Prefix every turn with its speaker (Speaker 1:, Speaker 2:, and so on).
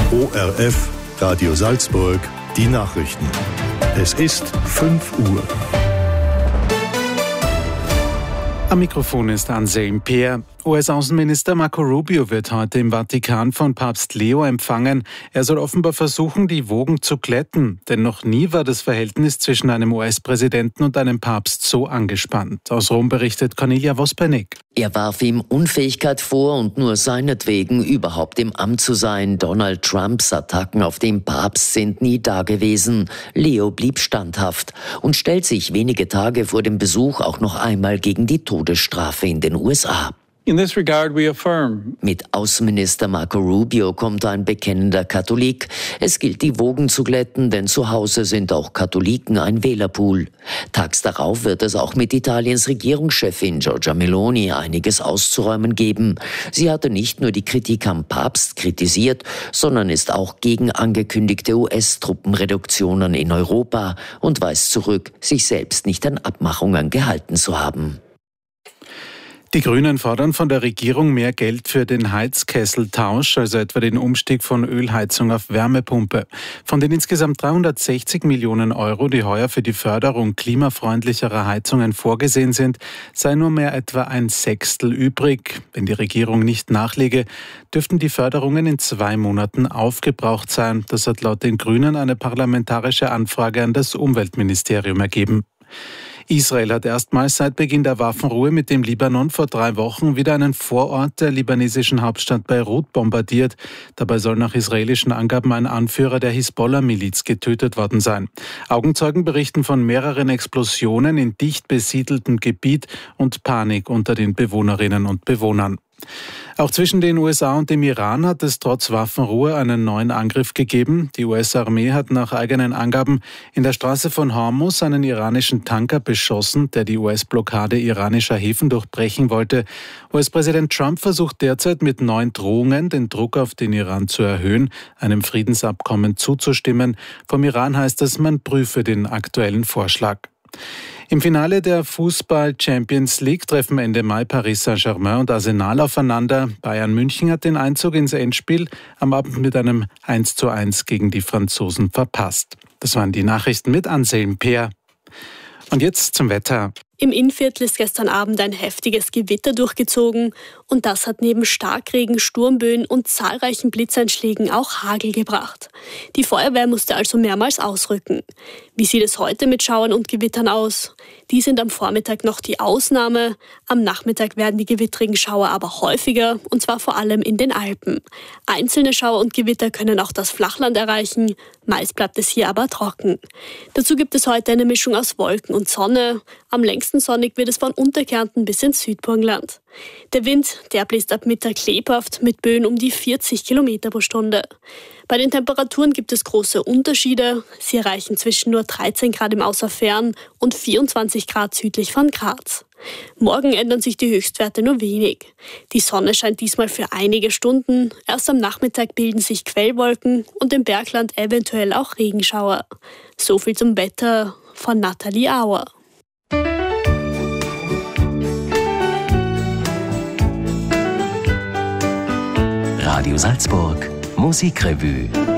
Speaker 1: ORF Radio Salzburg, die Nachrichten. Es ist 5 Uhr.
Speaker 2: Am Mikrofon ist Anselm Peer. US-Außenminister Marco Rubio wird heute im Vatikan von Papst Leo empfangen. Er soll offenbar versuchen, die Wogen zu glätten. Denn noch nie war das Verhältnis zwischen einem US-Präsidenten und einem Papst so angespannt. Aus Rom berichtet Cornelia Vospernik.
Speaker 3: Er warf ihm Unfähigkeit vor und nur seinetwegen überhaupt im Amt zu sein. Donald Trumps Attacken auf den Papst sind nie dagewesen. Leo blieb standhaft und stellt sich wenige Tage vor dem Besuch auch noch einmal gegen die Todesstrafe in den USA.
Speaker 4: In this regard, we affirm.
Speaker 3: Mit Außenminister Marco Rubio kommt ein bekennender Katholik. Es gilt, die Wogen zu glätten, denn zu Hause sind auch Katholiken ein Wählerpool. Tags darauf wird es auch mit Italiens Regierungschefin Giorgia Meloni einiges auszuräumen geben. Sie hatte nicht nur die Kritik am Papst kritisiert, sondern ist auch gegen angekündigte US-Truppenreduktionen in Europa und weist zurück, sich selbst nicht an Abmachungen gehalten zu haben.
Speaker 2: Die Grünen fordern von der Regierung mehr Geld für den Heizkesseltausch, also etwa den Umstieg von Ölheizung auf Wärmepumpe. Von den insgesamt 360 Millionen Euro, die heuer für die Förderung klimafreundlicherer Heizungen vorgesehen sind, sei nur mehr etwa ein Sechstel übrig. Wenn die Regierung nicht nachlege, dürften die Förderungen in 2 Monaten aufgebraucht sein. Das hat laut den Grünen eine parlamentarische Anfrage an das Umweltministerium ergeben. Israel hat erstmals seit Beginn der Waffenruhe mit dem Libanon vor 3 Wochen wieder einen Vorort der libanesischen Hauptstadt Beirut bombardiert. Dabei soll nach israelischen Angaben ein Anführer der Hisbollah-Miliz getötet worden sein. Augenzeugen berichten von mehreren Explosionen in dicht besiedeltem Gebiet und Panik unter den Bewohnerinnen und Bewohnern. Auch zwischen den USA und dem Iran hat es trotz Waffenruhe einen neuen Angriff gegeben. Die US-Armee hat nach eigenen Angaben in der Straße von Hormuz einen iranischen Tanker beschossen, der die US-Blockade iranischer Häfen durchbrechen wollte. US-Präsident Trump versucht derzeit mit neuen Drohungen, den Druck auf den Iran zu erhöhen, einem Friedensabkommen zuzustimmen. Vom Iran heißt es, man prüfe den aktuellen Vorschlag. Im Finale der Fußball-Champions League treffen Ende Mai Paris Saint-Germain und Arsenal aufeinander. Bayern München hat den Einzug ins Endspiel am Abend mit einem 1:1 gegen die Franzosen verpasst. Das waren die Nachrichten mit Anselm Peer. Und jetzt zum Wetter.
Speaker 5: Im Innviertel ist gestern Abend ein heftiges Gewitter durchgezogen und das hat neben Starkregen, Sturmböen und zahlreichen Blitzeinschlägen auch Hagel gebracht. Die Feuerwehr musste also mehrmals ausrücken. Wie sieht es heute mit Schauern und Gewittern aus? Die sind am Vormittag noch die Ausnahme. Am Nachmittag werden die gewittrigen Schauer aber häufiger und zwar vor allem in den Alpen. Einzelne Schauer und Gewitter können auch das Flachland erreichen. Meist bleibt es hier aber trocken. Dazu gibt es heute eine Mischung aus Wolken und Sonne. Am längsten sonnig wird es von Unterkärnten bis ins Südburgenland. Der Wind, der bläst ab Mittag lebhaft mit Böen um die 40 Kilometer pro Stunde. Bei den Temperaturen gibt es große Unterschiede. Sie erreichen zwischen nur 13 Grad im Außerfern und 24 Grad südlich von Graz. Morgen ändern sich die Höchstwerte nur wenig. Die Sonne scheint diesmal für einige Stunden. Erst am Nachmittag bilden sich Quellwolken und im Bergland eventuell auch Regenschauer. So viel zum Wetter von Nathalie Auer.
Speaker 6: Radio Salzburg Musikrevue.